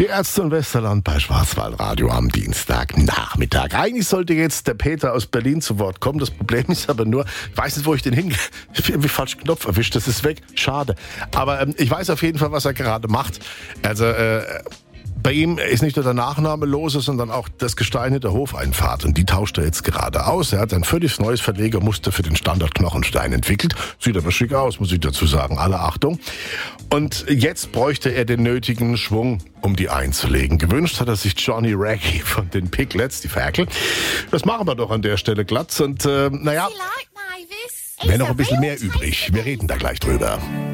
Die Ärzte im Westerland bei Schwarzwaldradio am Dienstagnachmittag. Eigentlich sollte jetzt der Peter aus Berlin zu Wort kommen. Das Problem ist aber nur, ich weiß nicht, wo ich den hingehe. Ich habe irgendwie falschen Knopf erwischt, das ist weg. Schade. Aber ich weiß auf jeden Fall, was er gerade macht. Also, bei ihm ist nicht nur der Nachname lose, sondern auch das Gestein hinter Hofeinfahrt. Und die tauscht er jetzt gerade aus. Er hat ein völlig neues Verlegermuster für den Standard-Knochenstein entwickelt. Sieht aber schick aus, muss ich dazu sagen. Alle Achtung. Und jetzt bräuchte er den nötigen Schwung, um die einzulegen. Gewünscht hat er sich Johnny Raggy von den Piglets, die Ferkel. Das machen wir doch an der Stelle glatt. Und naja, wäre noch ein bisschen mehr übrig. Wir reden da gleich drüber.